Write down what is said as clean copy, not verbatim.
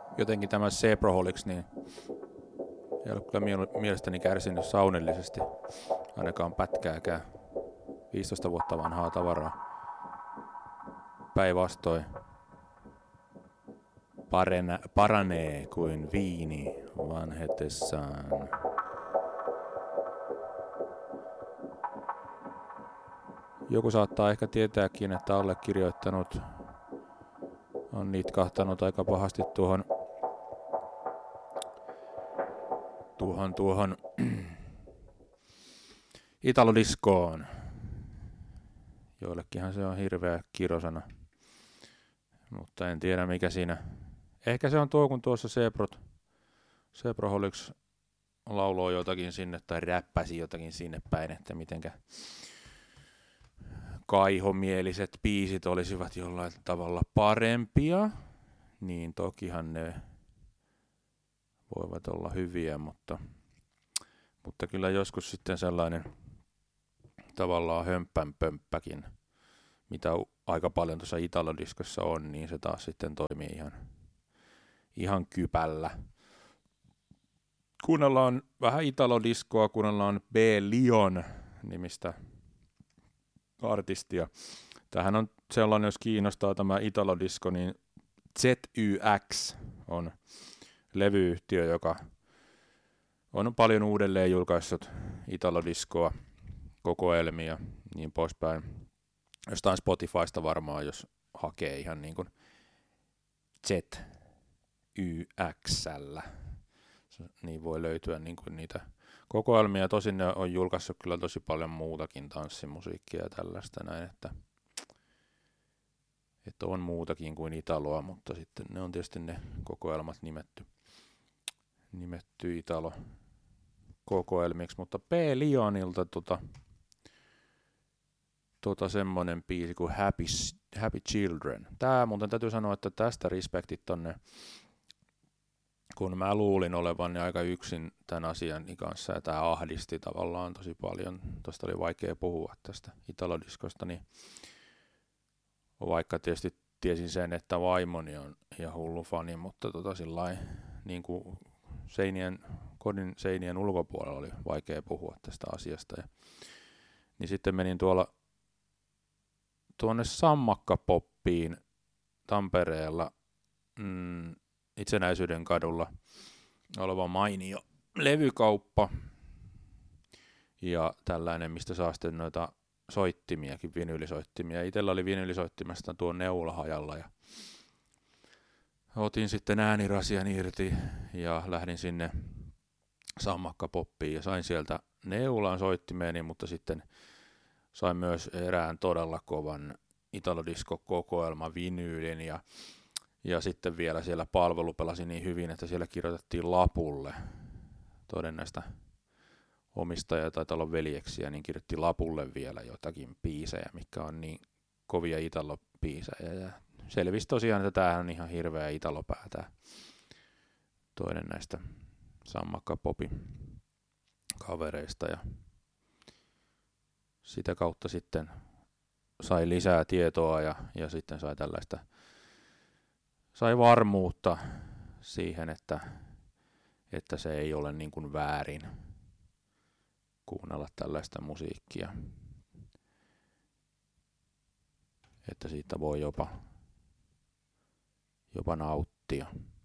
jotenkin tämä Zebraholics, niin ei ole kyllä mielestäni kärsinyt saunillisesti, ainakaan pätkääkään. 15 vuotta vanhaa tavaraa. Päinvastoin paranee kuin viini vanhetessaan. Joku saattaa ehkä tietääkin, että allekirjoittanut on nitkahtanut aika pahasti tuohon italodiskoon. Joillekinhan se on hirveä kirosana, mutta en tiedä mikä siinä. Ehkä se on tuo, kun tuossa Zebraholics lauloi jotakin sinne tai räppäsi jotakin sinne päin, että mitenkä kaihomieliset biisit olisivat jollain tavalla parempia, niin tokihan ne voivat olla hyviä, mutta kyllä joskus sitten sellainen tavallaan hömppänpömppäkin, mitä aika paljon tuossa italodiskossa on, niin se taas sitten toimii ihan kypällä. Kuunnellaan vähän italodiskoa, kuunnellaan B. Lion nimistä artistia. Tämähän on sellainen, jos kiinnostaa tämä italodisko, niin ZYX on levyyhtiö, joka on paljon uudelleen julkaissut italodiskoa, kokoelmia, niin poispäin. Jostain Spotifysta varmaan, jos hakee ihan niin kuin ZYX:llä, niin voi löytyä niin kuin niitä kokoelmia. Tosin ne on julkaissut kyllä tosi paljon muutakin tanssimusiikkia ja tällaista näin, että on muutakin kuin italoa, mutta sitten ne on tietysti ne kokoelmat nimetty italo kokoelmiksi, mutta P. Lionilta semmonen biisi kuin Happy Children. Tää muuten täytyy sanoa, että tästä respektit tonne, kun mä luulin olevani aika yksin tämän asian kanssa, ja tää ahdisti tavallaan tosi paljon. Tosta oli vaikea puhua tästä italodiskosta, niin vaikka tietysti tiesin sen, että vaimoni on ihan hullu fani, mutta sillain niin kuin kodin seinien ulkopuolella oli vaikea puhua tästä asiasta. Niin sitten menin tuonne Sammakkapoppiin Tampereella Itsenäisyyden kadulla oleva mainio levykauppa ja tällainen, mistä saa sitten noita soittimiakin, vinyylisoittimia. Itsellä oli vinyylisoittimesta tuo neulahajalla ja otin sitten äänirasian irti ja lähdin sinne Sammakkapoppiin ja sain sieltä neulan soittimeeni, mutta sitten sain myös erään todella kovan italodisko-kokoelman vinyylin ja sitten vielä siellä palvelu pelasi niin hyvin, että siellä kirjoitettiin lapulle toinen näistä omistajia tai talon veljeksiä, niin kirjoitti lapulle vielä jotakin biisejä, mikä on niin kovia italobiisejä. Ja selvisi tosiaan, että tämähän on ihan hirveä italopää, tämä toinen näistä Sammakkapopin kavereista. Ja sitä kautta sitten sai lisää tietoa ja sitten sai varmuutta siihen, että se ei ole niin kuin väärin kuunnella tällaista musiikkia. Että siitä voi jopa nauttia.